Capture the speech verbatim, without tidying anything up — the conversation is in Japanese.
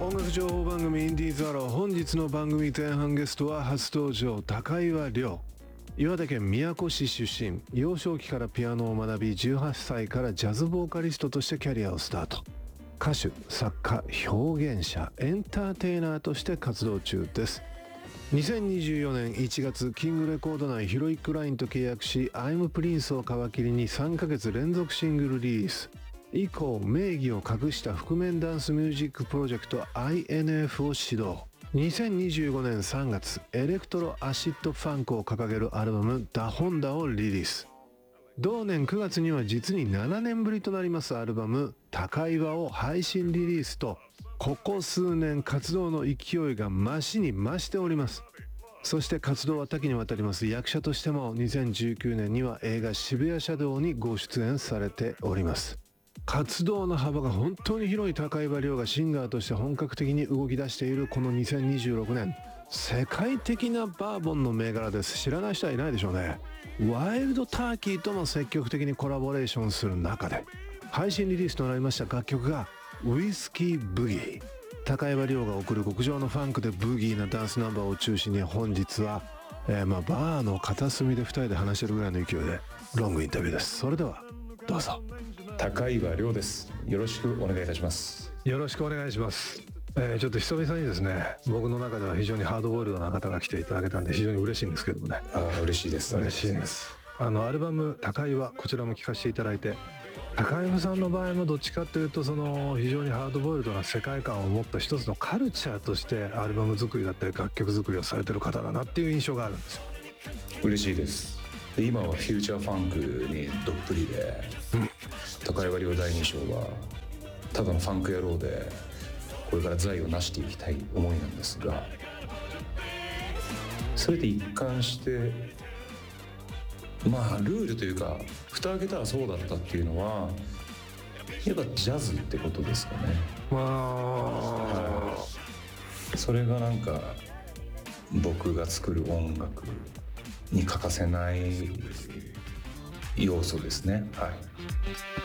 音楽情報番組インディーズアロー、本日の番組前半ゲストは初登場高岩亮。岩手県宮古市出身、幼少期からピアノを学びじゅうはっさいからジャズボーカリストとしてキャリアをスタート。歌手、作家、表現者、エンターテイナーとして活動中です。にせんにじゅうよねんいちがつ、キングレコード内ヒロイックラインと契約し、I'm Prince を皮切りにさんかげつ連続シングルリリース。以降、名義を隠した覆面ダンスミュージックプロジェクト アイエヌエフ を始動。にせんにじゅうごねんさんがつ、エレクトロアシッドファンクを掲げるアルバムダホンダをリリース。同年くがつには実にななねんぶりとなりますアルバム高岩を配信リリースと、ここ数年活動の勢いが増しに増しております。そして活動は多岐にわたります。役者としてもにせんじゅうきゅうねんには映画渋谷シャドウにご出演されております。活動の幅が本当に広い高岩亮がシンガーとして本格的に動き出しているこのにせんにじゅうろくねん、世界的なバーボンの銘柄です。知らない人はいないでしょうね。ワイルドターキーとも積極的にコラボレーションする中で配信リリースとなりました楽曲がウイスキーブギー。高岩亮が送る極上のファンクでブギーなダンスナンバーを中心に、本日は、えー、まあバーの片隅でふたりで話してるぐらいの勢いでロングインタビューです。それではどうぞ。 高岩亮です。よろしくお願いいたします。 よろしくお願いします。えー、ちょっと久々にですね、僕の中では非常にハードボイルドな方が来ていただけたんで非常に嬉しいんですけどもね。 ああ、嬉しいです。 嬉しいです。あのアルバム高岩、こちらも聴かせていただいて、高岩さんの場合もどっちかというとその非常にハードボイルドな世界観を持った一つのカルチャーとしてアルバム作りだったり楽曲作りをされてる方だなっていう印象があるんですよ。 嬉しいです。で今はフューチャーファンクにどっぷりで、うん、高岩亮第二章はただのファンク野郎でこれから財を成していきたい思いなんですが、それで一貫してまあルールというか蓋開けたらそうだったっていうのはやっぱジャズってことですかね。 まあ、 それがなんか僕が作る音楽に欠かせない要素ですね。はい。